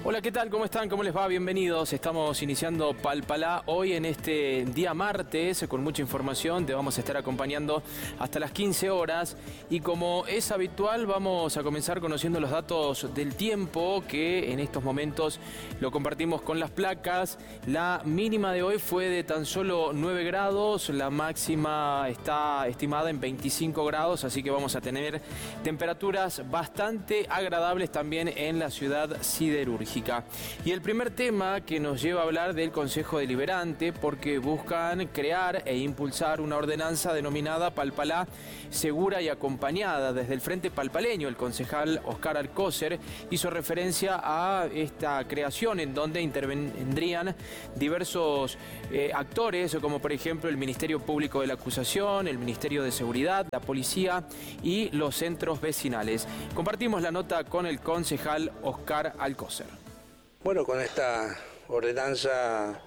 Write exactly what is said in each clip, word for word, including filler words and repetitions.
Hola, ¿qué tal? ¿Cómo están? ¿Cómo les va? Bienvenidos. Estamos iniciando Palpalá hoy en este día martes con mucha información. Te vamos a estar acompañando hasta las quince horas y como es habitual vamos a comenzar conociendo los datos del tiempo que en estos momentos lo compartimos con las placas. La mínima de hoy fue de tan solo nueve grados, la máxima está estimada en veinticinco grados, así que vamos a tener temperaturas bastante agradables también en la ciudad siderúrgica. Y el primer tema que nos lleva a hablar del Consejo Deliberante, porque buscan crear e impulsar una ordenanza denominada Palpalá segura y acompañada. Desde el Frente Palpaleño, el concejal Oscar Alcocer hizo referencia a esta creación en donde intervendrían diversos eh, actores, como por ejemplo el Ministerio Público de la Acusación, el Ministerio de Seguridad, la Policía y los centros vecinales. Compartimos la nota con el concejal Oscar Alcocer. Bueno, con esta ordenanza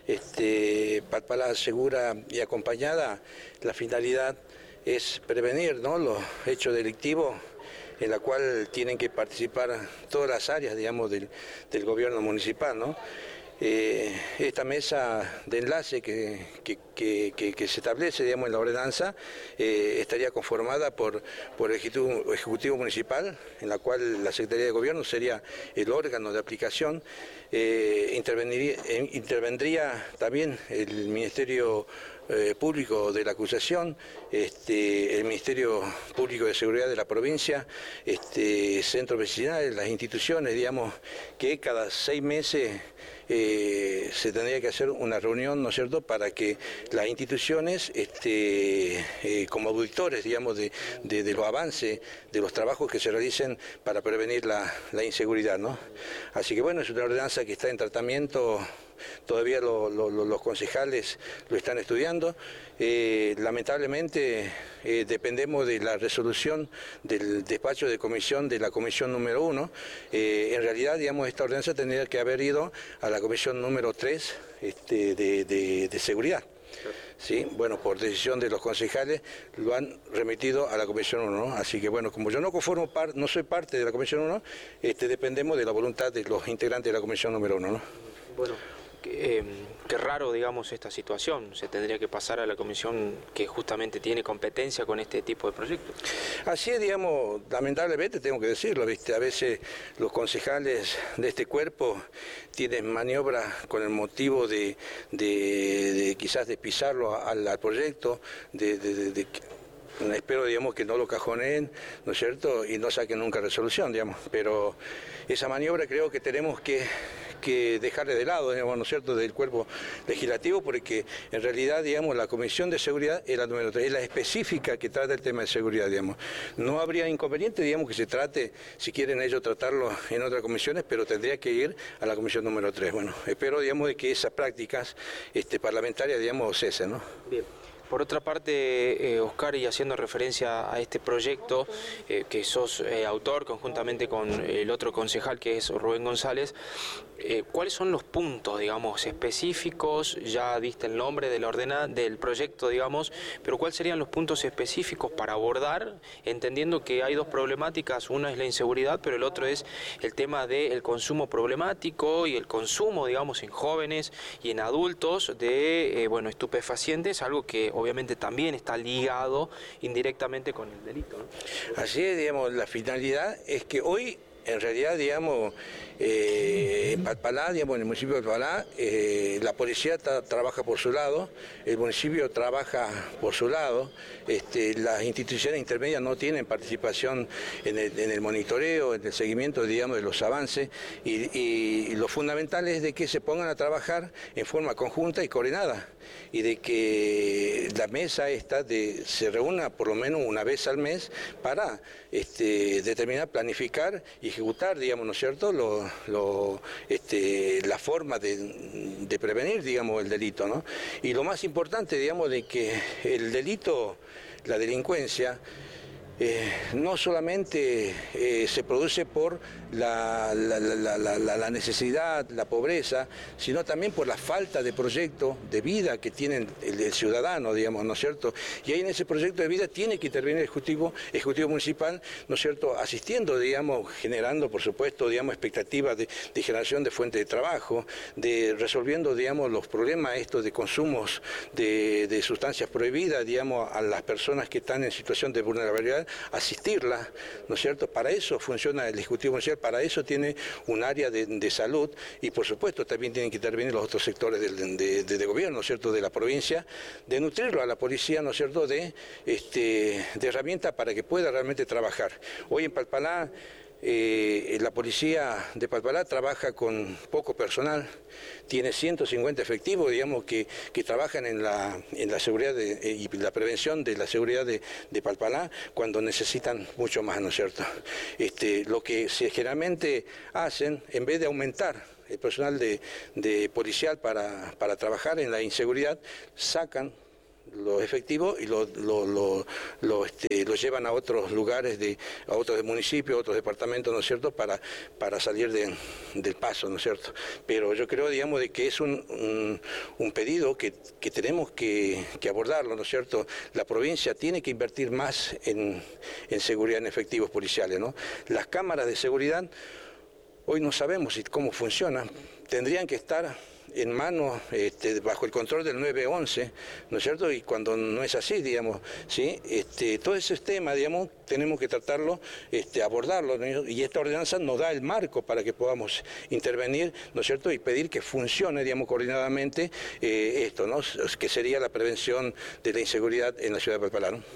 este, Palpalá segura y acompañada, la finalidad es prevenir, ¿no?, los hechos delictivos en la cual tienen que participar todas las áreas, digamos, del, del gobierno municipal, ¿no? Eh, esta mesa de enlace que, que, que, que, que se establece, digamos, en la ordenanza eh, estaría conformada por, por el ejecutivo, ejecutivo Municipal, en la cual la Secretaría de Gobierno sería el órgano de aplicación. eh, intervendría, eh, intervendría también el Ministerio eh, Público de la Acusación, este, el Ministerio Público de Seguridad de la provincia, este, centros vecinales, las instituciones, digamos, que cada seis meses Eh, se tendría que hacer una reunión, ¿no es cierto?, para que las instituciones, este, eh, como auditores, digamos, de, de, de los avances, de los trabajos que se realicen para prevenir la, la inseguridad, ¿no? Así que bueno, es una ordenanza que está en tratamiento. Todavía lo, lo, los concejales lo están estudiando. Eh, lamentablemente eh, dependemos de la resolución del despacho de comisión de la comisión número uno. Eh, en realidad, digamos, esta ordenanza tendría que haber ido a la comisión número tres este, de, de, de seguridad. Sí, bueno, por decisión de los concejales lo han remitido a la Comisión uno, ¿no? Así que bueno, como yo no conformo par, no soy parte de la Comisión uno, este, dependemos de la voluntad de los integrantes de la Comisión número uno, ¿no? Bueno, qué, eh, qué raro, digamos, esta situación. Se tendría que pasar a la comisión que justamente tiene competencia con este tipo de proyectos. Así es, digamos, lamentablemente tengo que decirlo, ¿viste? A veces los concejales de este cuerpo tienen maniobras con el motivo de, de, de quizás de pisarlo al, al proyecto, de, de, de, de espero, digamos, que no lo cajoneen, ¿no es cierto?, y no saquen nunca resolución, digamos, pero esa maniobra creo que tenemos que, que dejarle de lado, digamos, ¿no es cierto?, del cuerpo legislativo, porque en realidad, digamos, la Comisión de Seguridad es la número tres, es la específica que trata el tema de seguridad, digamos. No habría inconveniente, digamos, que se trate, si quieren ellos tratarlo en otras comisiones, pero tendría que ir a la Comisión número tres. Bueno, espero, digamos, de que esas prácticas este, parlamentarias, digamos, cesen, ¿no? Bien. Por otra parte, eh, Oscar, y haciendo referencia a este proyecto eh, que sos eh, autor conjuntamente con el otro concejal que es Rubén González, eh, ¿cuáles son los puntos, digamos, específicos? Ya diste el nombre de la ordena, del proyecto, digamos, pero ¿cuáles serían los puntos específicos para abordar, entendiendo que hay dos problemáticas? Una es la inseguridad, pero el otro es el tema del consumo problemático y el consumo, digamos, en jóvenes y en adultos de, eh, bueno, estupefacientes, algo que obviamente también está ligado indirectamente con el delito, ¿no? Así es, digamos, la finalidad es que hoy, en realidad, digamos, eh, en Palpalá, digamos, en el municipio de Palpalá, eh, la policía tra trabaja por su lado, el municipio trabaja por su lado, este, las instituciones intermedias no tienen participación en el, en el monitoreo, en el seguimiento, digamos, de los avances, y, y, y lo fundamental es de que se pongan a trabajar en forma conjunta y coordinada, y de que la mesa esta de, se reúna por lo menos una vez al mes para este, determinar, planificar y ejecutar, digamos, ¿no es cierto?, lo, lo, este, la forma de, de prevenir, digamos, el delito, ¿no? Y lo más importante, digamos, de que el delito, la delincuencia, Eh, no solamente eh, se produce por la, la, la, la, la necesidad, la pobreza, sino también por la falta de proyecto de vida que tiene el, el ciudadano, digamos, ¿no es cierto? Y ahí en ese proyecto de vida tiene que intervenir el Ejecutivo, Ejecutivo Municipal, ¿no es cierto?, asistiendo, digamos, generando, por supuesto, digamos, expectativas de, de generación de fuentes de trabajo, de resolviendo, digamos, los problemas estos de consumos de, de sustancias prohibidas, digamos, a las personas que están en situación de vulnerabilidad, asistirla, ¿no es cierto? Para eso funciona el Ejecutivo Municipal, para eso tiene un área de, de salud y por supuesto también tienen que intervenir los otros sectores de, de, de, de gobierno, ¿no es cierto?, de la provincia, de nutrirlo a la policía, ¿no es cierto?, de, este, de herramientas para que pueda realmente trabajar. Hoy en Palpalá, Eh, la policía de Palpalá trabaja con poco personal, tiene ciento cincuenta efectivos, digamos, que, que trabajan en la, en la seguridad de, eh, y la prevención de la seguridad de, de Palpalá cuando necesitan mucho más, ¿no es cierto? Este, lo que se generalmente hacen, en vez de aumentar el personal de, de policial para, para trabajar en la inseguridad, sacan los efectivos y lo, lo, lo, lo, este, lo llevan a otros lugares, de, a otros municipios, a otros departamentos, ¿no es cierto?, para, para salir de, del paso, ¿no es cierto? Pero yo creo, digamos, de que es un, un, un pedido que, que tenemos que, que abordarlo, ¿no es cierto? La provincia tiene que invertir más en, en seguridad, en efectivos policiales, ¿no? Las cámaras de seguridad, hoy no sabemos cómo funcionan, tendrían que estar en manos, este, bajo el control del nueve once, ¿no es cierto? Y cuando no es así, digamos, ¿sí? Este, todo ese tema, digamos, tenemos que tratarlo, este, abordarlo, ¿no? Y esta ordenanza nos da el marco para que podamos intervenir, ¿no es cierto?, y pedir que funcione, digamos, coordinadamente eh, esto, ¿no?, que sería la prevención de la inseguridad en la ciudad de Palpalá, ¿no?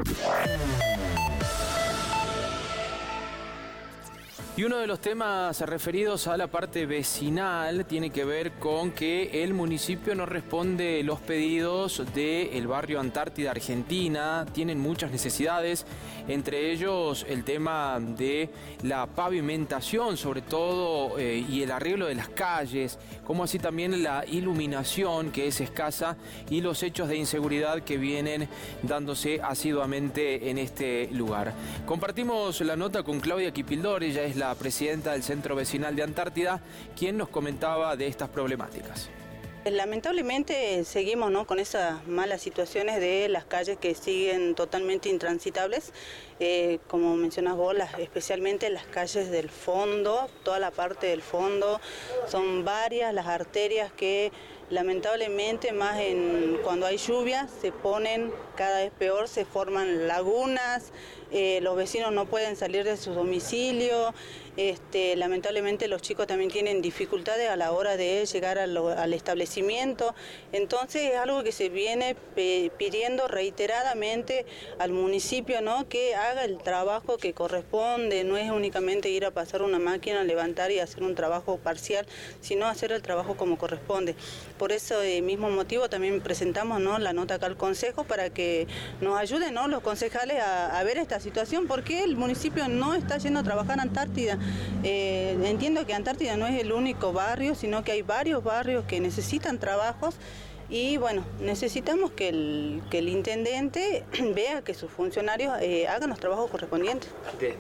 Y uno de los temas referidos a la parte vecinal tiene que ver con que el municipio no responde los pedidos del barrio Antártida Argentina. Tienen muchas necesidades, entre ellos el tema de la pavimentación sobre todo eh, y el arreglo de las calles, como así también la iluminación, que es escasa, y los hechos de inseguridad que vienen dándose asiduamente en este lugar. Compartimos la nota con Claudia Kipildor, ella es la presidenta del Centro Vecinal de Antártida, quien nos comentaba de estas problemáticas. Lamentablemente seguimos, ¿no?, con esas malas situaciones de las calles que siguen totalmente intransitables, eh, como mencionas vos, las, especialmente las calles del fondo, toda la parte del fondo, son varias las arterias que lamentablemente más en, cuando hay lluvia se ponen cada vez peor, se forman lagunas, eh, los vecinos no pueden salir de su domicilio, este, lamentablemente los chicos también tienen dificultades a la hora de llegar a lo, al establecimiento, entonces es algo que se viene pidiendo reiteradamente al municipio, ¿no?, que haga el trabajo que corresponde, no es únicamente ir a pasar una máquina, levantar y hacer un trabajo parcial, sino hacer el trabajo como corresponde. Por ese mismo motivo también presentamos, ¿no?, la nota acá al Consejo para que nos ayuden, ¿no?, los concejales a, a ver esta situación, porque el municipio no está yendo a trabajar a Antártida. Eh, entiendo que Antártida no es el único barrio, sino que hay varios barrios que necesitan trabajos. Y bueno, necesitamos que el, que el intendente vea que sus funcionarios eh, hagan los trabajos correspondientes.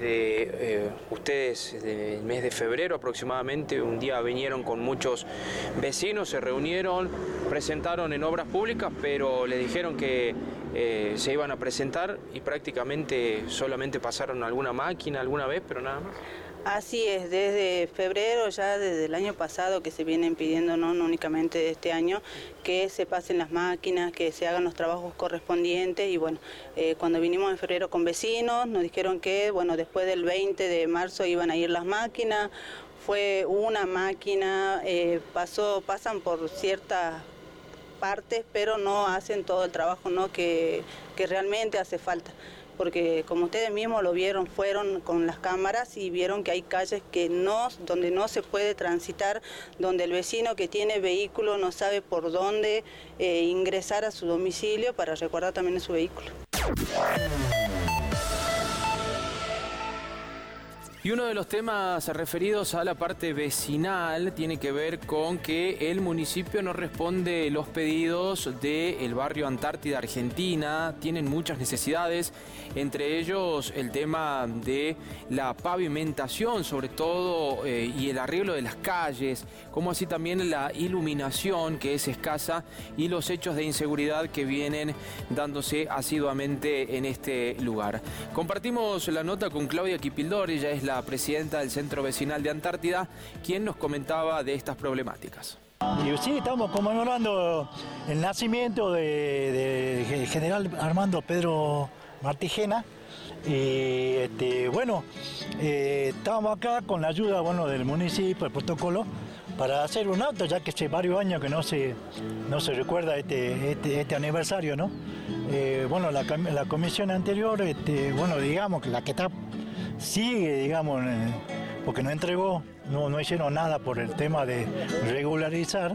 Desde eh, ustedes, desde el mes de febrero aproximadamente, un día vinieron con muchos vecinos, se reunieron, presentaron en obras públicas, pero le dijeron que eh, se iban a presentar y prácticamente solamente pasaron alguna máquina alguna vez, pero nada más. Así es, desde febrero, ya desde el año pasado que se vienen pidiendo, no, no únicamente de este año, que se pasen las máquinas, que se hagan los trabajos correspondientes y bueno, eh, cuando vinimos en febrero con vecinos nos dijeron que bueno, después del veinte de marzo iban a ir las máquinas, fue una máquina, eh, pasó, pasan por ciertas partes, pero no hacen todo el trabajo, ¿no?, que, que realmente hace falta. Porque como ustedes mismos lo vieron, fueron con las cámaras y vieron que hay calles que no, donde no se puede transitar, donde el vecino que tiene vehículo no sabe por dónde eh, ingresar a su domicilio para resguardar también su vehículo. Y uno de los temas referidos a la parte vecinal tiene que ver con que el municipio no responde los pedidos del barrio Antártida Argentina. Tienen muchas necesidades, entre ellos el tema de la pavimentación sobre todo eh, y el arreglo de las calles, como así también la iluminación, que es escasa, y los hechos de inseguridad que vienen dándose asiduamente en este lugar. Compartimos la nota con Claudia Kipildor, ella es la presidenta del Centro Vecinal de Antártida, quien nos comentaba de estas problemáticas. Y sí, estamos conmemorando el nacimiento de, de general Armando Pedro Martigena. Y este, bueno, eh, estábamos acá con la ayuda bueno, del municipio, del protocolo, para hacer un acto, ya que hace varios años que no se, no se recuerda este, este, este aniversario, ¿no? Eh, bueno, la, la comisión anterior, este, bueno, digamos que la que está sigue, digamos, eh, porque no entregó, no, no hicieron nada por el tema de regularizar.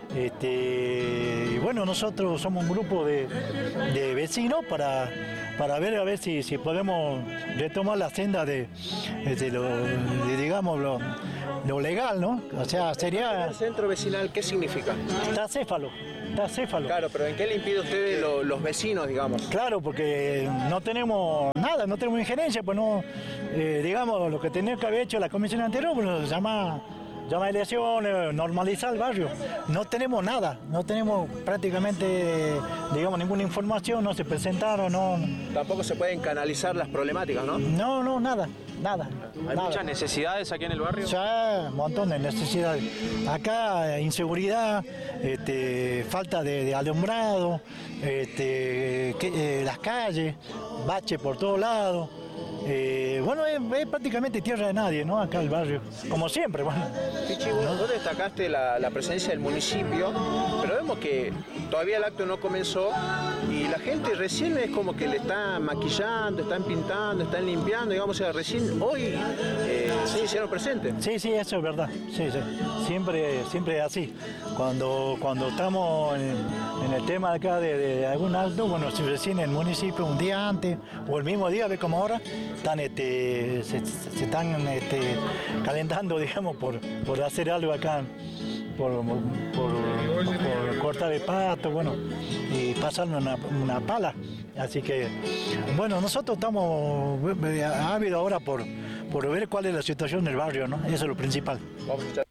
Este, y bueno, nosotros somos un grupo de, de vecinos para, para ver a ver si, si podemos retomar la senda de, de lo, de, digamos, lo, lo legal, ¿no? O sea, sería... ¿El centro vecinal qué significa? Está céfalo, está céfalo. Claro, pero ¿en qué le impide a ustedes lo, los vecinos, digamos? Claro, porque no tenemos nada, no tenemos injerencia, pues no, eh, digamos, lo que tenía que haber hecho la comisión anterior, pues se llama... llama elecciones, normalizar el barrio. No tenemos nada, no tenemos prácticamente, digamos, ninguna información, no se presentaron, no... Tampoco se pueden canalizar las problemáticas, ¿no? No, no, nada, nada. ¿Hay nada. muchas necesidades aquí en el barrio? Ya, un montón de necesidades. Acá, inseguridad, este, falta de, de alumbrado, este, que, eh, las calles, bache por todos lados. Eh, bueno, es, es prácticamente tierra de nadie, ¿no? Acá el barrio, como siempre, bueno. Pichi, vos, vos destacaste la, la presencia del municipio, pero vemos que todavía el acto no comenzó y la gente recién es como que le están maquillando, están pintando, están limpiando, digamos, o sea, recién hoy eh, se hicieron presentes. Sí, sí, eso es verdad, sí, sí. Siempre, siempre es así. Cuando, cuando estamos en, en el tema de acá de, de, de algún acto, bueno, si recién el municipio un día antes o el mismo día, ve como ahora, están, este, se, se están este, calentando, digamos, por, por hacer algo acá, por, por, por cortar el pasto, bueno, y pasarle una, una pala. Así que, bueno, nosotros estamos ávidos ahora por, por ver cuál es la situación del barrio, ¿no? Eso es lo principal. Vamos a escuchar.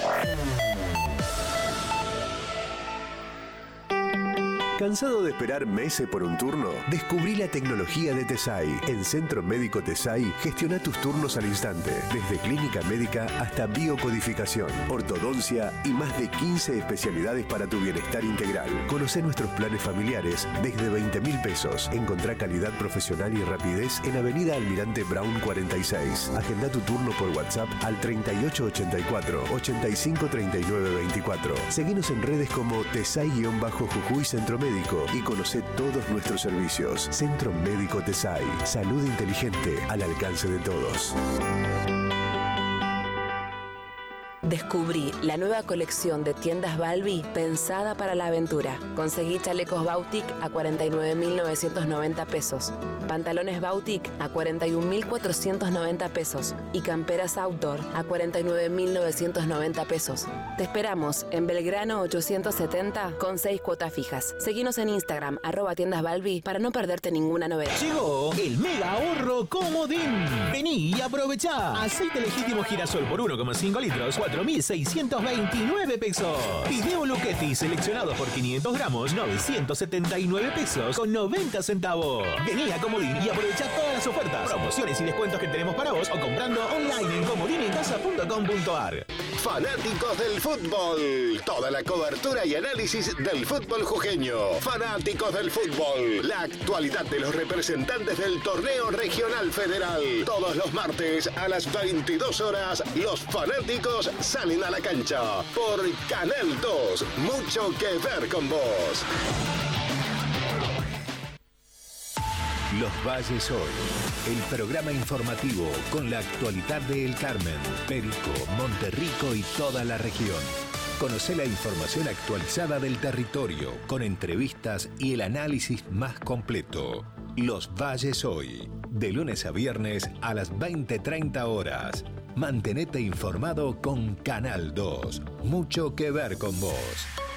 ¿Cansado de esperar meses por un turno? Descubrí la tecnología de Tesai. En Centro Médico Tesai, gestiona tus turnos al instante, desde clínica médica hasta biocodificación, ortodoncia y más de quince especialidades para tu bienestar integral. Conocé nuestros planes familiares desde veinte mil pesos. Encontrá calidad profesional y rapidez en Avenida Almirante Brown cuarenta y seis. Agenda tu turno por WhatsApp al treinta y ocho ochenta y cuatro, ochenta y cinco treinta y nueve veinticuatro. Seguinos en redes como Tesai-Jujuy Centro Médico y conoce todos nuestros servicios. Centro Médico Tesai. Salud inteligente al alcance de todos. Descubrí la nueva colección de tiendas Balbi pensada para la aventura. Conseguí chalecos Bautic a cuarenta y nueve mil novecientos noventa pesos, pantalones Bautic a cuarenta y un mil cuatrocientos noventa pesos y camperas Outdoor a cuarenta y nueve mil novecientos noventa pesos. Te esperamos en Belgrano ochocientos setenta con seis cuotas fijas. Seguinos en Instagram, arroba tiendas Balbi, para no perderte ninguna novedad. Llegó el mega ahorro Comodín. Vení y aprovechá. Aceite legítimo girasol por uno coma cinco litros, cuatro mil seiscientos veintinueve pesos. Video Luchetti seleccionado por quinientos gramos, novecientos setenta y nueve pesos con noventa centavos. Vení a Comodín y aprovecha todas las ofertas, promociones y descuentos que tenemos para vos o comprando online en comodín en casa punto com punto ar. Fanáticos del fútbol. Toda la cobertura y análisis del fútbol jujeño. Fanáticos del fútbol. La actualidad de los representantes del torneo regional federal. Todos los martes a las veintidós horas, los fanáticos salen a la cancha. Por Canal dos. Mucho que ver con vos. Los Valles Hoy, el programa informativo con la actualidad de El Carmen, Perico, Monterrico y toda la región. Conocé la información actualizada del territorio, con entrevistas y el análisis más completo. Los Valles Hoy, de lunes a viernes a las veinte treinta horas. Mantenete informado con Canal dos. Mucho que ver con vos.